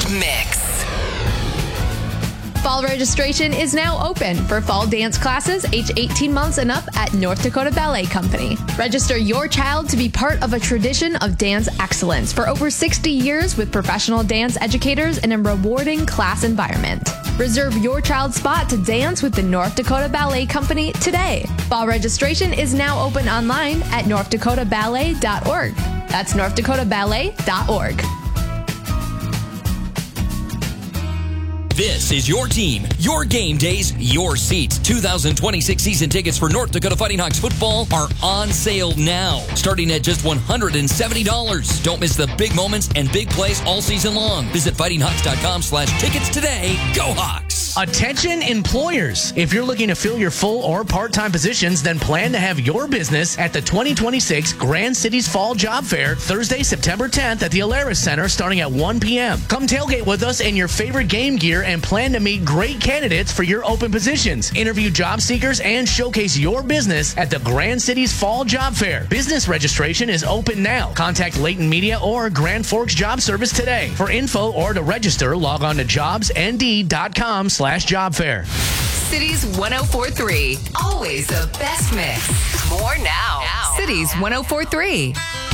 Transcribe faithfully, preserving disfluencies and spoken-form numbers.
Mix. Fall registration is now open for fall dance classes age eighteen months and up at North Dakota Ballet Company. Register your child to be part of a tradition of dance excellence for over sixty years with professional dance educators in a rewarding class environment. Reserve your child's spot to dance with the North Dakota Ballet Company today. Fall registration is now open online at north dakota ballet dot org. That's north dakota ballet dot org. This is your team, your game days, your seats. two thousand twenty-six season tickets for North Dakota Fighting Hawks football are on sale now, starting at just one hundred seventy dollars. Don't miss the big moments and big plays all season long. Visit fighting hawks dot com slash tickets today. Go Hawks! Attention employers. If you're looking to fill your full or part-time positions, then plan to have your business at the twenty twenty-six Grand Cities Fall Job Fair, Thursday, September tenth at the Alaris Center starting at one p.m. Come tailgate with us in your favorite game gear and plan to meet great candidates for your open positions. Interview job seekers and showcase your business at the Grand Cities Fall Job Fair. Business registration is open now. Contact Layton Media or Grand Forks Job Service today. For info or to register, log on to jobs n d dot com slash job fair. Cities one oh four point three. Always the best mix. More now. now. Cities one oh four point three.